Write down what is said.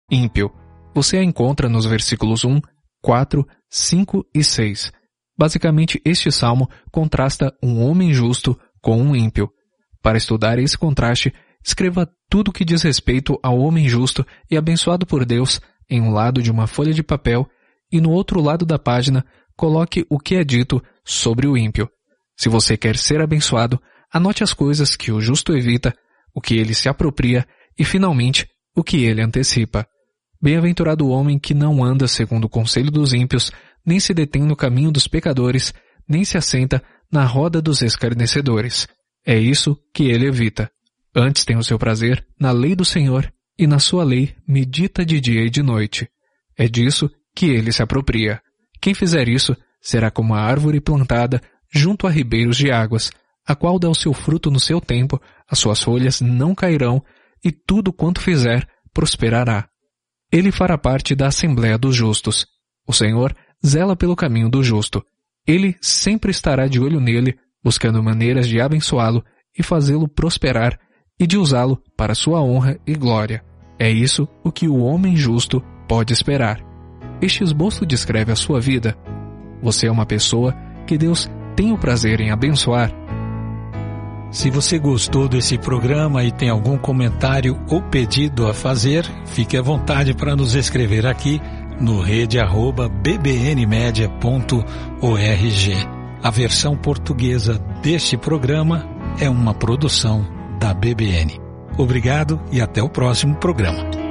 ímpio. Você a encontra nos versículos 1, 4, 5 e 6. Basicamente, este salmo contrasta um homem justo com um ímpio. Para estudar esse contraste, escreva tudo que diz respeito ao homem justo e abençoado por Deus em um lado de uma folha de papel e no outro lado da página, coloque o que é dito sobre o ímpio. Se você quer ser abençoado, anote as coisas que o justo evita, o que ele se apropria e, finalmente, o que ele antecipa. Bem-aventurado o homem que não anda segundo o conselho dos ímpios, nem se detém no caminho dos pecadores, nem se assenta na roda dos escarnecedores. É isso que ele evita. Antes tem o seu prazer na lei do Senhor, e na sua lei medita de dia e de noite. É disso que ele se apropria. Quem fizer isso será como a árvore plantada junto a ribeiros de águas, a qual dá o seu fruto no seu tempo, as suas folhas não cairão, e tudo quanto fizer prosperará. Ele fará parte da Assembleia dos Justos. O Senhor zela pelo caminho do justo. Ele sempre estará de olho nele, buscando maneiras de abençoá-lo e fazê-lo prosperar e de usá-lo para sua honra e glória. É isso o que o homem justo pode esperar. Este esboço descreve a sua vida. Você é uma pessoa que Deus tem o prazer em abençoar. Se você gostou desse programa e tem algum comentário ou pedido a fazer, fique à vontade para nos escrever aqui no rede@bbnmedia.org. A versão portuguesa deste programa é uma produção da BBN. Obrigado e até o próximo programa.